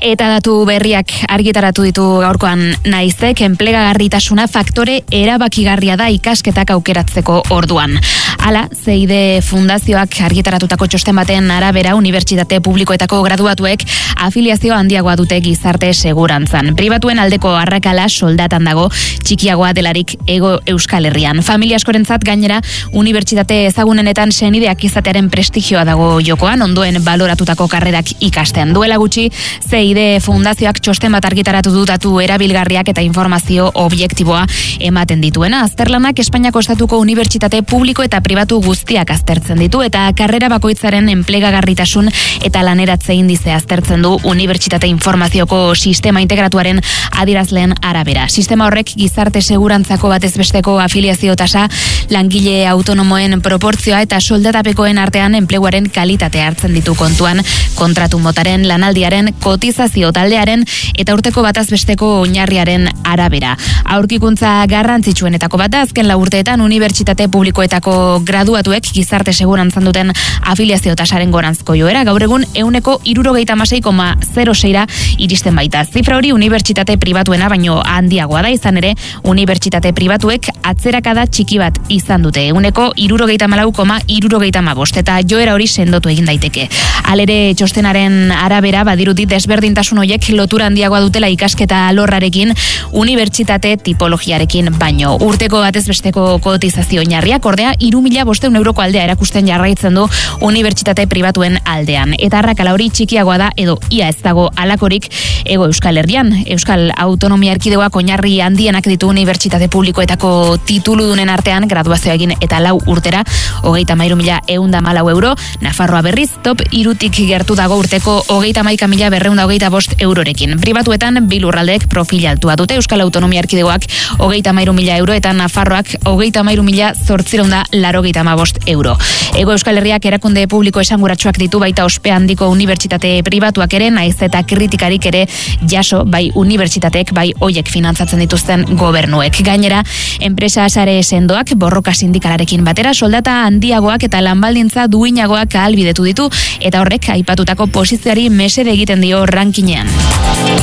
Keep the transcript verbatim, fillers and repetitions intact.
Eta datu berriak argitaratu ditu gaurkoan naizek, enplegagarritasuna faktore erabakigarria da ikasketak aukeratzeko orduan. Hala, C I D Fundazioak argitaratutako txosten baten arabera, unibertsitate publikoetako graduatuek afiliazio handiagoa dute gizarte segurantzan. Pribatuen aldeko arrakala soldatan dago, txikiagoa delarik Hego Euskal Herrian. Familia askorentzat gainera, unibertsitate ezagunenetan senideak izatearen prestigioa dago jokoan, ondoen baloratutako karrerak ikasten. Duela gutxi, C I D Fundazioak txosten bat argitaratu du datu erabilgarriak eta informazio objektiboa ematen dituena. Azterlanak Espainiako estatuko unibertsitate publiko eta pribatu guztiak aztertzen ditu eta karrera bakoitzaren enplegagarritasun eta laneratze indize aztertzen du unibertsitate informazioko sistema integratuaren adierazleen arabera. Sistema horrek gizarte segurantzako batezbesteko afiliazio tasa, langile autonomoen proportzioa eta soldatapekoen artean enpleguaren kalitatea hartzen ditu kontuan, kontratu motaren, lanaldiaren, kotizazio taldearen eta urteko batazbesteko oinarriaren arabera. Aurkikuntza garrantzitsuenetako bat da azken lau urteetan unibertsitate publikoetako graduatuek gizarte segurantzan duten afiliazio tasaren goranzko joera, gaur egun ehuneko hirurogeita hamasei koma zero seira iristen baita. Zifra hori unibertsitate pribatuena baino handiagoa da, izan ere unibertsitate pribatuek atzerakada txiki bat izan dute, ehuneko hirurogeita hamalau koma hirurogeita hamabost, eta joera hori sendotu egin daiteke. Halere txostenaren arabera badirudi desberdintasun horiek lotura handiagoa dutela ikasketa alorrarekin, unibertsitate tipologiarekin baino. Urteko batezbesteko kotizazio oinarriak ordea hiru mila bostehun euroko aldea erakusten jarraitzen du unibertsitate pribatuen aldean. Eta arrakala hori txikiagoa da edo ia ez dago alakorik Hego Euskal Herrian. Euskal Autonomia Erkidegoak oinarri handienak ditu unibertsitate publikoetako tituludunen artean graduazioa egin eta lau urtera hogeita hamairu mila ehun eta hamalau euro. Nafarroa berriz top hirutik gertu dago urteko hogeita hamaika mila berrehun eta hogeita bost eurorekin. Pribatuetan bi lurraldeek profil altua dute, Euskal Autonomia Erkidegoak hogeita hamairu mila euro eta Nafarroak hogeita hamairu mila zortziehun eta laurogeita hamabost euro. Hego Euskal Herriak erakunde publiko esanguratsuak ditu, baita ospe handiko unibertsitate pribatuak ere, naiz eta kritikarik ere jaso bai unibertsitateek bai hoiek finantzatzen dituzten gobernuek. Gainera, enpresa sare sendoak borroka sindikalarekin batera soldata handiagoak eta lanbaldintza duinagoak ahalbidetu ditu eta horrek aipatutako posizioari mesede egiten dio rankinean.